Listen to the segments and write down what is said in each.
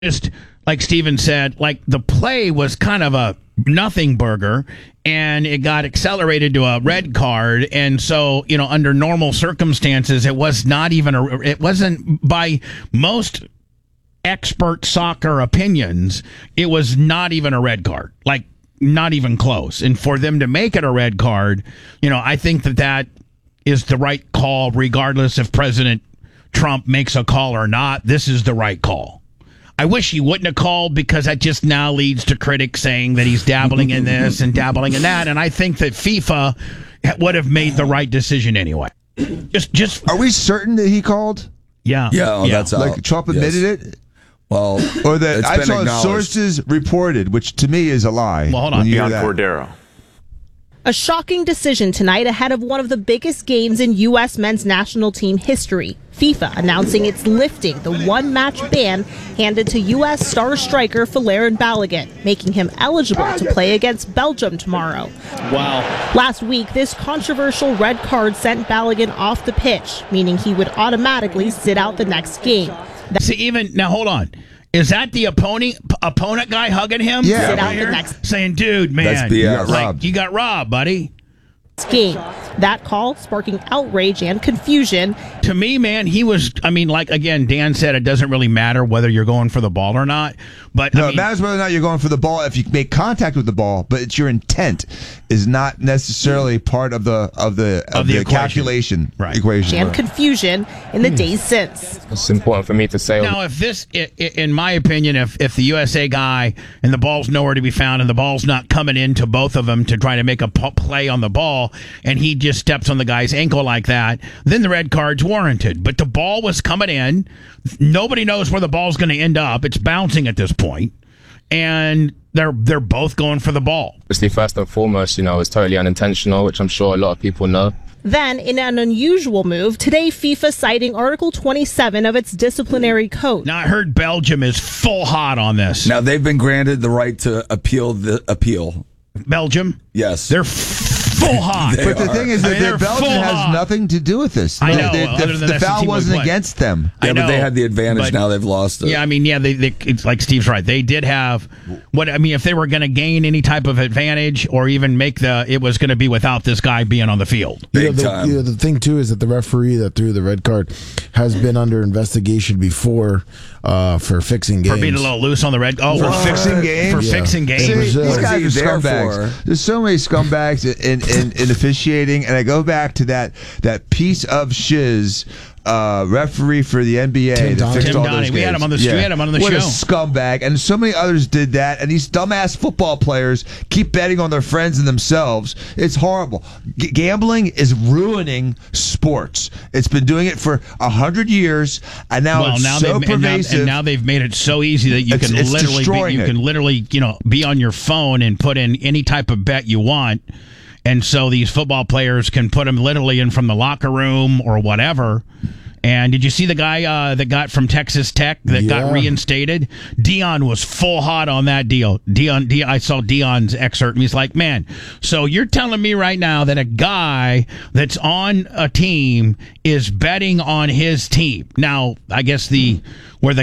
Just like Steven said, like the play was kind of a nothing burger, and it got accelerated to a red card. And so, under normal circumstances, it was not even it wasn't, by most expert soccer opinions, it was not even a red card, like not even close. And for them to make it a red card, I think that is the right call, regardless if President Trump makes a call or not. This is the right call. I wish he wouldn't have called, because that just now leads to critics saying that he's dabbling in this and dabbling in that. And I think that FIFA would have made the right decision anyway. Just Are we certain that he called? Yeah. Yeah, that's out. Like Trump admitted it? Well, or that I saw acknowledged. sources reported, which to me is a lie. Well, hold on. Beyond Cordero. A shocking decision tonight ahead of one of the biggest games in U.S. men's national team history. FIFA announcing it's lifting the one-match ban handed to U.S. star striker Folarin Balogun, making him eligible to play against Belgium tomorrow. Wow. Last week, this controversial red card sent Balogun off the pitch, meaning he would automatically sit out the next game. Now hold on. Is that the opponent guy hugging him? Yeah. Sit out the next saying, dude, man, That's BS. you got robbed, buddy. game. That call sparking outrage and confusion. To me, man, he was, again, Dan said it doesn't really matter whether you're going for the ball or not. But No, it matters whether or not you're going for the ball if you make contact with the ball, but it's your intent is not necessarily part of the calculation equation. And confusion in the days since. It's important for me to say. Now, if this, in my opinion, if the USA guy and the ball's nowhere to be found and the ball's not coming into both of them to try to make a play on the ball, and he just steps on the guy's ankle like that, then the red card's warranted. But the ball was coming in. Nobody knows where the ball's going to end up. It's bouncing at this point, and they're both going for the ball. Obviously, first and foremost, it's totally unintentional, which I'm sure a lot of people know. Then, in an unusual move, today FIFA citing Article 27 of its disciplinary code. Now, I heard Belgium is full hot on this. Now, they've been granted the right to appeal the appeal. Belgium? Yes. They're full hot. But the thing is that Belgium has hot. nothing to do with this. I know. The foul wasn't against them. Yeah, I know, but they had the advantage. Now they've lost it. Yeah, it's like Steve's right. They did have if they were going to gain any type of advantage or even it was going to be without this guy being on the field. Big time. The thing too is that the referee that threw the red card has been under investigation before for fixing games. For being a little loose on the red. Oh, for fixing games. For fixing games. These guys are there scumbags. for? There's so many scumbags in officiating, and I go back to that piece of shiz. Referee for the NBA Tim that fixed all Donnie. those games. We had him on the What show. a scumbag. And so many others did that, and these dumbass football players keep betting on their friends and themselves. It's horrible. Gambling is ruining sports. It's been doing it for 100 years, and now it's so pervasive. And now they've made it so easy that you can literally be on your phone and put in any type of bet you want. And so these football players can put them literally in from the locker room or whatever. And did you see the guy that got from Texas Tech that got reinstated? Dion was full hot on that deal. I saw Dion's excerpt, and he's like, man, so you're telling me right now that a guy that's on a team is betting on his team. Now, I guess where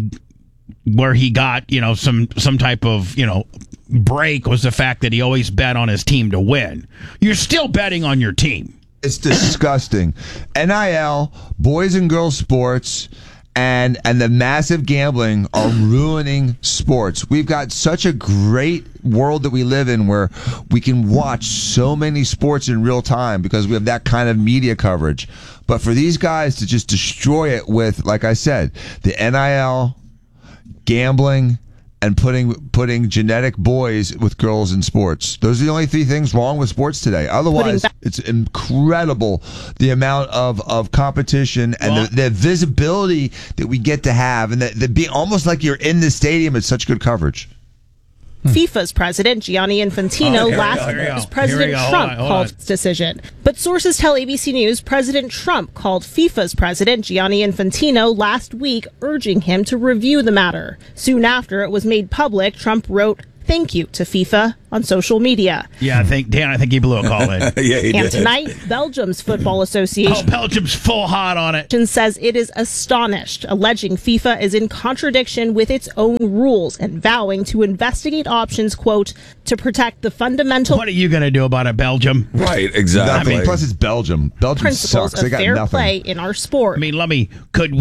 he got, some type of, break was the fact that he always bet on his team to win. You're still betting on your team. It's disgusting. NIL, boys and girls sports, and the massive gambling are ruining sports. We've got such a great world that we live in where we can watch so many sports in real time because we have that kind of media coverage. But for these guys to just destroy it with, like I said, the NIL, gambling, and putting genetic boys with girls in sports. Those are the only three things wrong with sports today. Otherwise, it's incredible the amount of competition and the visibility that we get to have, and the being almost like you're in the stadium. It's such good coverage. FIFA's president, Gianni Infantino, last week was President Trump called its decision. But sources tell ABC News President Trump called FIFA's president, Gianni Infantino, last week, urging him to review the matter. Soon after it was made public, Trump wrote, thank you to FIFA on social media. Yeah, I think he blew a call in. Yeah, he And did. tonight, Belgium's Football Association Belgium's full hot on it. says it is astonished, alleging FIFA is in contradiction with its own rules and vowing to investigate options, quote, to protect the fundamental What are you going to do about it, Belgium? Right, exactly. Nothing. Plus, it's Belgium. Belgium principles sucks. They of got fair nothing. play in our sport. I mean,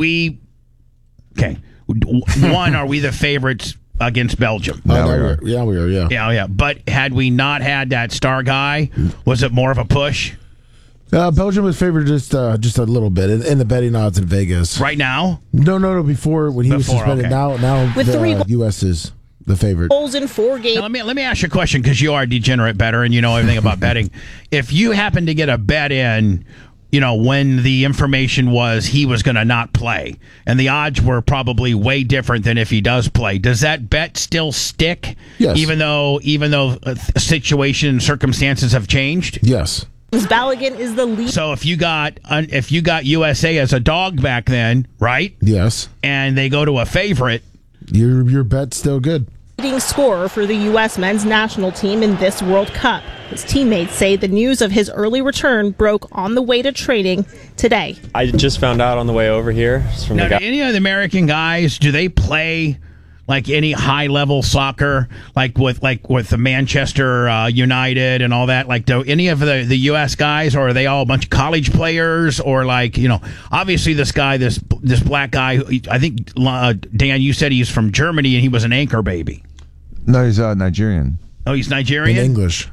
okay. One, are we the favorites against Belgium? No, we are. Yeah, we are. Yeah. Yeah. But had we not had that star guy, was it more of a push Belgium was favored just a little bit in the betting odds in Vegas. right now? No. Before when he was Before, suspended. okay. Now With the 3 goals. U.S. is the favorite. Goals in 4 games. Now, let me ask you a question, because you are a degenerate better and you know everything about betting. If you happen to get a bet in, when the information was he was going to not play, and the odds were probably way different than if he does play, does that bet still stick? Yes. Even though situation and circumstances have changed. Yes. Balogun is the leading So if you got USA as a dog back then, right, Yes. and they go to a favorite, Your bet's still good. scorer for the U.S. men's national team in this World Cup. His teammates say the news of his early return broke on the way to training today. I just found out on the way over here from now, the do guy. any of the American guys, do they play like any high level soccer, like with the Manchester United and all that? Like, do any of the U.S. guys, or are they all a bunch of college players, or obviously this guy, this black guy, I think Dan, you said he's from Germany and he was an anchor baby. No, he's Nigerian. Oh, he's In Nigerian, English.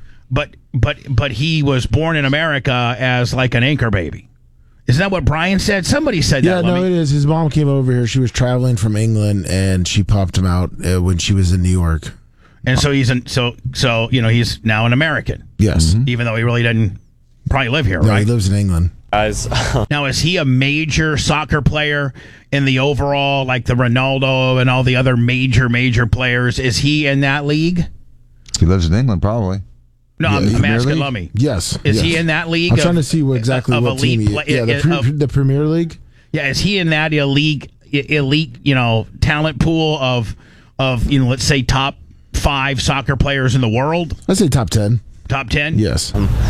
but he was born in America as like an anchor baby. Isn't that what Brian said? Somebody said Yeah, that. no, it is. His mom came over here. She was traveling from England, and she popped him out when she was in New York. And so he's he's now an American, Yes. even though he really didn't probably live here, No, right? he lives in England. Guys, Now, is he a major soccer player in the overall, like the Ronaldo and all the other major players? Is he in that league? He lives in England, probably. No, Yeah, I'm Premier asking League? Lummy. Yes. Is yes. he in that league? I'm trying to see exactly of what team elite he play- Yeah, the Premier League. Yeah, is he in that elite, talent pool of let's say top 5 soccer players in the world? Let's say top 10. Top 10? Yes.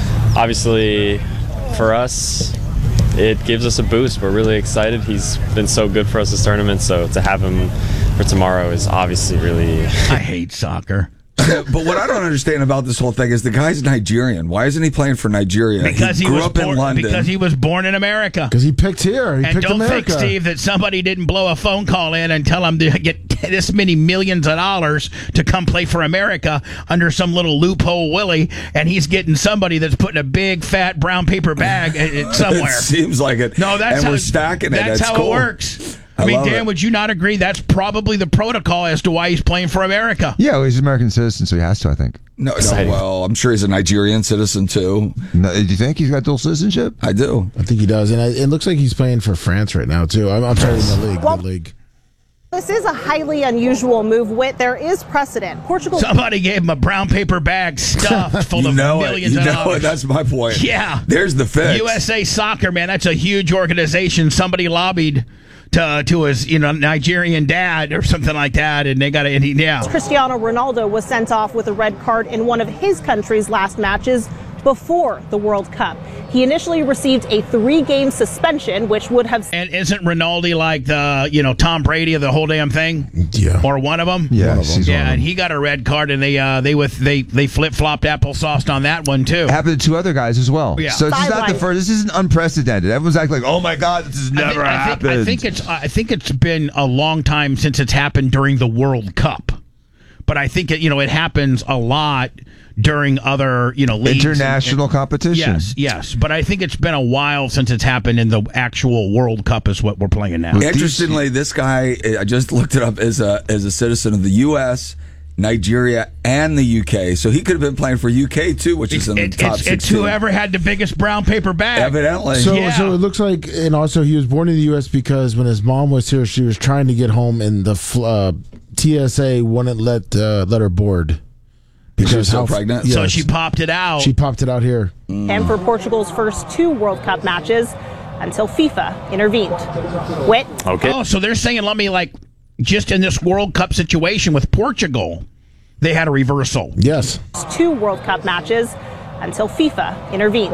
obviously, for us, it gives us a boost. We're really excited. He's been so good for us this tournament, so to have him for tomorrow is obviously really... I hate soccer. But what I don't understand about this whole thing is the guy's Nigerian. Why isn't he playing for Nigeria? Because he grew was up born, in London. Because he was born in America. Because he picked here. He And picked don't America. think, Steve, that somebody didn't blow a phone call in and tell him to get this many millions of dollars to come play for America under some little loophole Willie, and he's getting somebody that's putting a big fat brown paper bag somewhere. It seems like it. No, that's and how we're stacking it. That's how cool. it works. I I mean, love Dan, it. would you not agree? That's probably the protocol as to why he's playing for America. Yeah, well, he's an American citizen, so he has to, I think. No, Exciting. well, I'm sure he's a Nigerian citizen too. No, do you think he's got dual citizenship? I do. I think he does. And it looks like he's playing for France right now, too. I'm sorry, in the league. This is a highly unusual move. Whit, there is precedent. Portugal. Somebody gave him a brown paper bag stuffed full You of know it. millions You of know dollars. it. That's my point. Yeah. There's the fix. USA Soccer, man, that's a huge organization. Somebody lobbied to his Nigerian dad or something like that, and they got it. Yeah. Cristiano Ronaldo was sent off with a red card in one of his country's last matches before the World Cup. He initially received a 3-game suspension, which would have... And isn't Ronaldo like the Tom Brady of the whole damn thing? Yeah. Or one of them? Yes, he's one Yeah, of them. and he got a red card, and they flip flopped applesauce on that one too. Happened to 2 other guys as well. Yeah. So this is not the Sideline. first. This isn't unprecedented. Everyone's acting like, "Oh my God, this has never happened." I think it's been a long time since it's happened during the World Cup, but I think it happens a lot during other leagues International competition. Yes, but I think it's been a while since it's happened in the actual World Cup is what we're playing now. Interestingly, this guy, I just looked it up, is a citizen of the U.S., Nigeria, and the UK. So he could have been playing for UK too, which is in the top 16. It's whoever had the biggest brown paper bag. Evidently. So Yeah. it looks like, and also he was born in the U.S. because when his mom was here, she was trying to get home, and the TSA wouldn't let her board. She was so pregnant? So Yes. she popped it out. She popped it out here. And for Portugal's first 2 World Cup matches until FIFA intervened. Whit? Okay. Oh, so they're saying, let me just in this World Cup situation with Portugal, they had a reversal. Yes. 2 World Cup matches until FIFA intervened.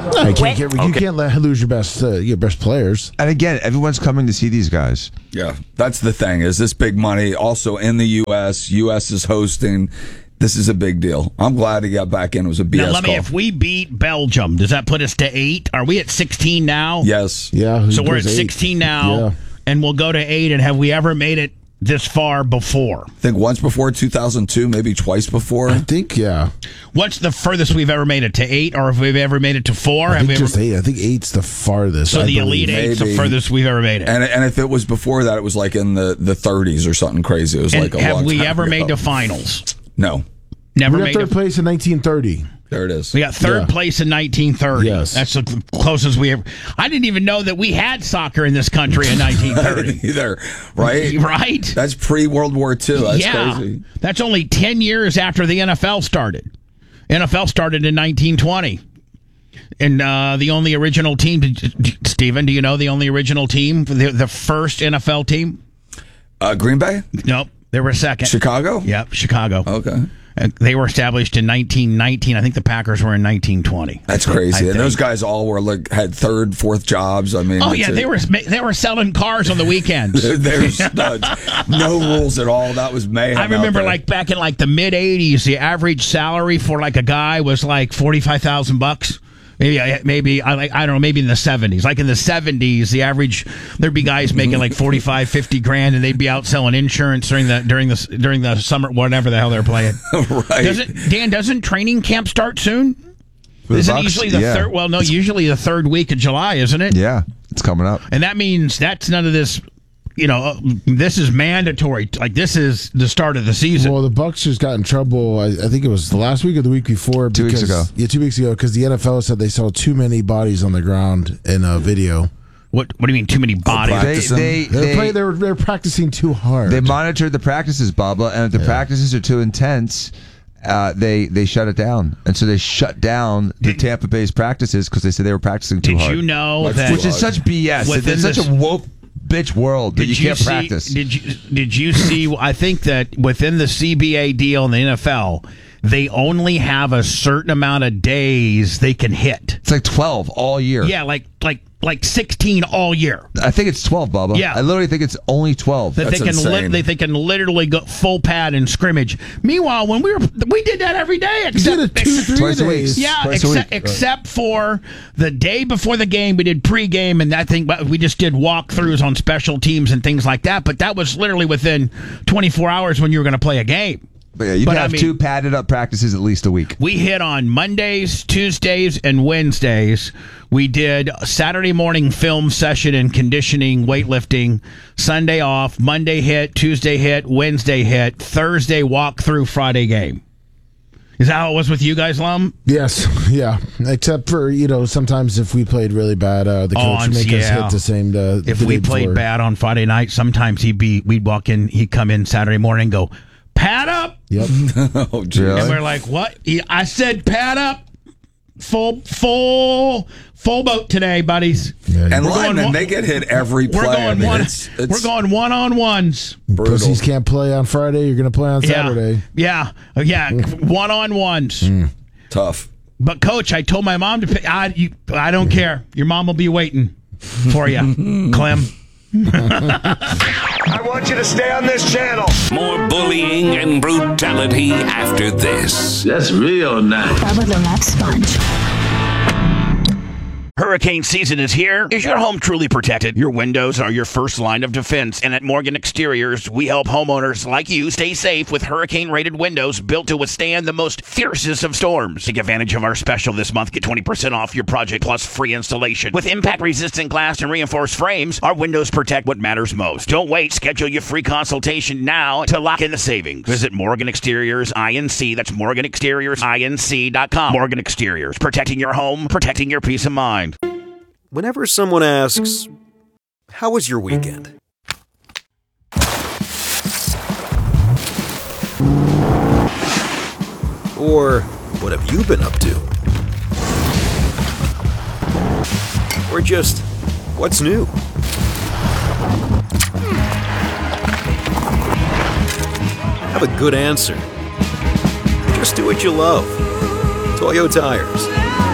You can't lose your best players. And again, everyone's coming to see these guys. Yeah, that's the thing. Is this big money also in the U.S.? U.S. is hosting. This is a big deal. I'm glad he got back in. It was a BS Now, call. if we beat Belgium, does that put us to 8? Are we at 16 now? Yes. Yeah. So we're at 16 now, and we'll go to 8. And have we ever made it this far before? I think once before 2002, maybe twice before. I think, yeah. What's the furthest we've ever made it to 8, or have we ever made it to 4? I think Have we just 8. I think 8's the farthest. So I the believe. Elite 8's the Maybe. furthest we've ever made it. And if it was before that, it was like in the 30s or something crazy. It was And like a have long we time ever ago. made the finals? No. Never We got made third the place in 1930. There it is. We got third Yeah. place in 1930. Yes. That's the closest we ever. I didn't even know that we had soccer in this country in 1930. Either, right? Right? That's pre-World War II. That's crazy. That's only 10 years after the NFL started. NFL started in 1920. And the only original team, Steven, do you know the only original team, the first NFL team? Green Bay? Nope. They were second. Chicago? Yep, Chicago. Okay. They were established in 1919. I think the Packers were in 1920. That's crazy. And those guys all were had third, fourth jobs. I mean, Oh yeah, they were selling cars on the weekends. They're studs. No rules at all. That was mayhem. I remember out there. back in the mid 80s, the average salary for a guy was like $45,000. Maybe I don't know, maybe in the 70s. Like in the 70s, the average, there'd be guys making like 45, 50 grand, and they'd be out selling insurance during the summer, whatever the hell they're playing. Right. Doesn't training camp start soon? Isn't it usually the third? Well, no, usually the third week of July, isn't it? Yeah, it's coming up. And that means that's none of this. This is mandatory. Like, this is the start of the season. Well, the Bucks just got in trouble. I think it was the last week or the week before. 2 weeks ago. Yeah, 2 weeks ago, because the NFL said they saw too many bodies on the ground in a video. What do you mean, too many bodies? They're practicing too hard. They monitored the practices, Bubba, and if the practices are too intense, they shut it down. And so they shut down the Tampa Bay's practices because they said they were practicing too hard. Did you know that? Which is such BS. It's such a woke bitch world that you can't practice. Did you see? I think that within the CBA deal in the NFL, they only have a certain amount of days they can hit. It's like 12 all year. Yeah, like 16 all year. I think it's 12, Bubba. Yeah. I literally think it's only 12. That they can literally go full pad and scrimmage. Meanwhile, when we did that every day, except did it 2-3 days. Yeah, except for the day before the game, we did pregame, and that thing. We just did walkthroughs on special teams and things like that. But that was literally within 24 hours when you were going to play a game. But yeah, you can have 2 padded up practices at least a week. We hit on Mondays, Tuesdays, and Wednesdays. We did Saturday morning film session and conditioning, weightlifting. Sunday off. Monday hit, Tuesday hit, Wednesday hit, Thursday walkthrough, Friday game. Is that how it was with you guys, Lum? Yes, yeah. Except for, sometimes if we played really bad, the coach would make us hit the same. If we played bad on Friday night, sometimes we'd walk in, he'd come in Saturday morning and go, pad up. Yep. Oh, geez. Really? And we're like, what? I said pad up. Full boat today, buddies. Yeah, And linemen, they get hit every play. We're going one-on-ones. Pussies can't play on Friday. You're going to play on Saturday. Yeah. One-on-ones. Tough. But, Coach, I told my mom to pick. I don't care. Your mom will be waiting for you, Clem. I want you to stay on this channel. More bullying and brutality after this. That's real nice. Bubba the Love Sponge. Hurricane season is here. Is your home truly protected? Your windows are your first line of defense, and at Morgan Exteriors, we help homeowners like you stay safe with hurricane-rated windows built to withstand the most fiercest of storms. Take advantage of our special this month. Get 20% off your project plus free installation. With impact-resistant glass and reinforced frames, our windows protect what matters most. Don't wait. Schedule your free consultation now to lock in the savings. Visit Morgan Exteriors INC. That's MorganExteriorsINC.com. Morgan Exteriors. Protecting your home, protecting your peace of mind. Whenever someone asks, "How was your weekend?" Or, "What have you been up to?" Or just, "What's new?" Have a good answer. Just do what you love. Toyo Tires.